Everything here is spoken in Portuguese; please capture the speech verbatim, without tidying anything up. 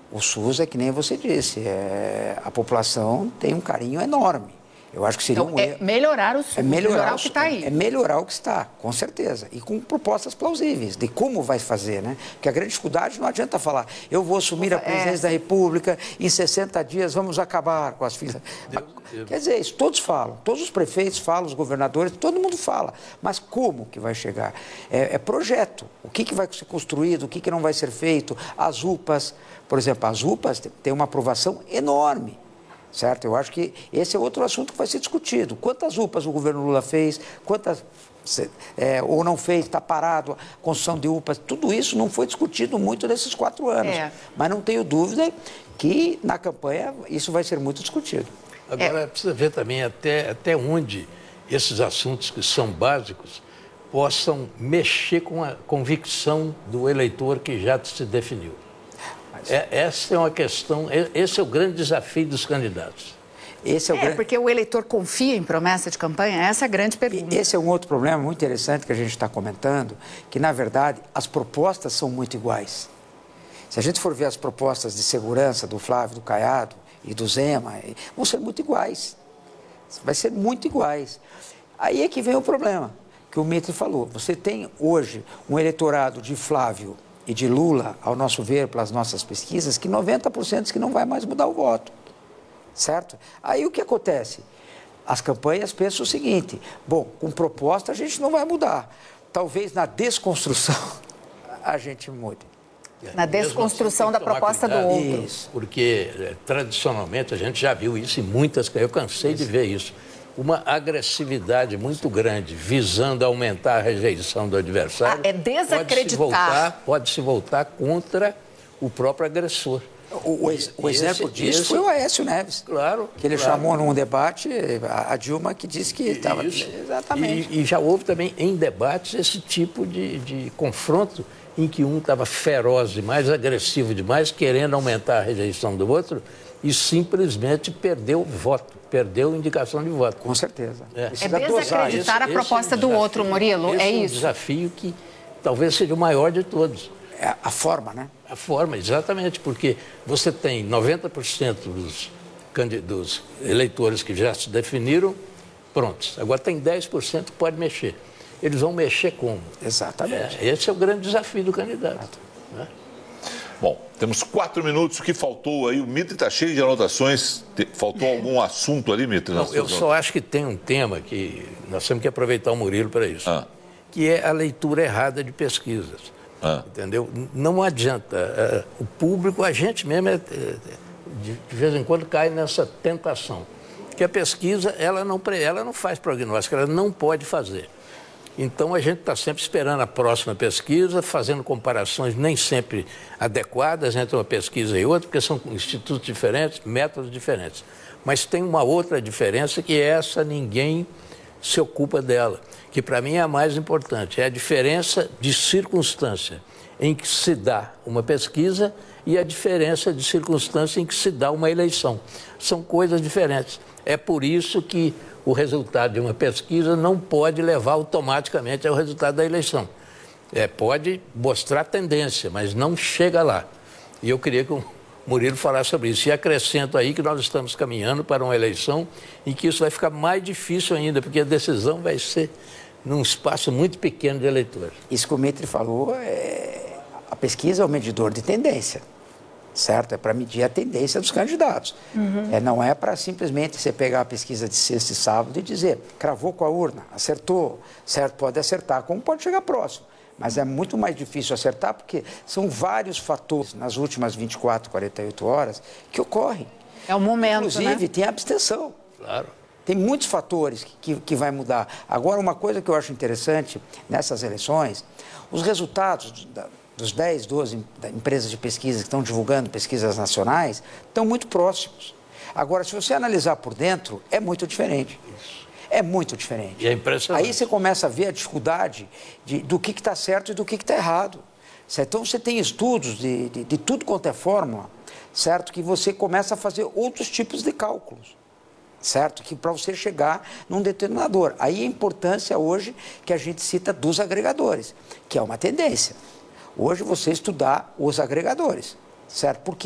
O SUS é que nem você disse, é, a população tem um carinho enorme. Eu acho que seria então, um é melhorar o SUS, é melhorar, melhorar o, o que está aí. É melhorar o que está, com certeza. E com propostas plausíveis de como vai fazer, né? Porque a grande dificuldade não adianta falar, eu vou assumir a presidência é. da República, em sessenta dias vamos acabar com as filhas. Deus, Deus. Quer dizer, isso todos falam, todos os prefeitos falam, os governadores, todo mundo fala. Mas como que vai chegar? É, é projeto. O que, que vai ser construído, o que, que não vai ser feito? As U P As, por exemplo, as U P As têm uma aprovação enorme. Certo? Eu acho que esse é outro assunto que vai ser discutido. Quantas U P As o governo Lula fez, quantas é, ou não fez, está parado, a construção de U P As, tudo isso não foi discutido muito nesses quatro anos. É. Mas não tenho dúvida que na campanha isso vai ser muito discutido. Agora, é. precisa ver também até, até onde esses assuntos que são básicos possam mexer com a convicção do eleitor que já se definiu. É, essa é uma questão, esse é o grande desafio dos candidatos. Esse é, o é grande... porque o eleitor confia em promessa de campanha? Essa é a grande pergunta. Esse é um outro problema muito interessante que a gente está comentando, que, na verdade, as propostas são muito iguais. Se a gente for ver as propostas de segurança do Flávio, do Caiado e do Zema, vão ser muito iguais. Vai ser muito iguais. Aí é que vem o problema, que o Mitre falou. Você tem hoje um eleitorado de Flávio e de Lula, ao nosso ver, pelas nossas pesquisas, que noventa por cento diz que não vai mais mudar o voto, certo? Aí o que acontece? As campanhas pensam o seguinte, bom, com proposta a gente não vai mudar, talvez na desconstrução a gente mude. Na desconstrução da proposta do outro. Isso. Porque, tradicionalmente, a gente já viu isso em muitas... Eu cansei isso. de ver isso. Uma agressividade muito grande, visando aumentar a rejeição do adversário. Ah, é desacreditar. Pode-se voltar, pode-se voltar contra o próprio agressor. O, o, ex, o exemplo esse, disso esse, foi o Aécio Neves. Claro. Que ele claro. chamou num debate a, a Dilma que disse que estava... Exatamente. E, e já houve também em debates esse tipo de, de confronto em que um estava feroz demais, agressivo demais, querendo aumentar a rejeição do outro e simplesmente perdeu o voto. Perdeu a indicação de voto. Com certeza. É, é desacreditar a proposta do outro, Murilo, é isso? É um desafio que talvez seja o maior de todos. É a forma, né? A forma, exatamente, porque você tem noventa por cento dos, dos eleitores que já se definiram prontos. Agora tem dez por cento que pode mexer. Eles vão mexer como? Exatamente. É, esse é o grande desafio do candidato. Né? Bom, temos quatro minutos. O que faltou aí? O Mitre está cheio de anotações. Faltou algum assunto ali, Mitre? Não, eu só acho que tem um tema que nós temos que aproveitar o Murilo para isso, ah. que é a leitura errada de pesquisas. Ah. Entendeu? Não adianta. O público, a gente mesmo, é, de vez em quando cai nessa tentação. Que a pesquisa, ela não, ela não faz prognóstico, ela não pode fazer. Então, a gente está sempre esperando a próxima pesquisa, fazendo comparações nem sempre adequadas entre uma pesquisa e outra, porque são institutos diferentes, métodos diferentes. Mas tem uma outra diferença que essa ninguém se ocupa dela, que para mim é a mais importante, é a diferença de circunstância em que se dá uma pesquisa e a diferença de circunstância em que se dá uma eleição. São coisas diferentes. É por isso que o resultado de uma pesquisa não pode levar automaticamente ao resultado da eleição. É, pode mostrar tendência, mas não chega lá. E eu queria que o Murilo falasse sobre isso. E acrescento aí que nós estamos caminhando para uma eleição em que isso vai ficar mais difícil ainda, porque a decisão vai ser num espaço muito pequeno de eleitores. Isso que o Mitre falou, é... a pesquisa é o medidor de tendência. Certo? É para medir a tendência dos candidatos. Uhum. É, não é para simplesmente você pegar a pesquisa de sexta e sábado e dizer, cravou com a urna, acertou, certo? Pode acertar, como pode chegar próximo. Mas é muito mais difícil acertar porque são vários fatores nas últimas vinte e quatro, quarenta e oito horas que ocorrem. É o momento, Inclusive, né? tem a abstenção. Claro. Tem muitos fatores que, que, que vai mudar. Agora, uma coisa que eu acho interessante nessas eleições, os resultados da dos dez, doze empresas de pesquisa que estão divulgando pesquisas nacionais, estão muito próximos. Agora, se você analisar por dentro, é muito diferente. É muito diferente. E é impressionante. Aí você começa a ver a dificuldade de, do que está certo e do que está errado. Certo? Então, você tem estudos de, de, de tudo quanto é fórmula, certo? Que você começa a fazer outros tipos de cálculos. Certo? Que para você chegar num determinador. Aí a importância hoje que a gente cita dos agregadores, que é uma tendência. Hoje você estudar os agregadores, certo? Por quê?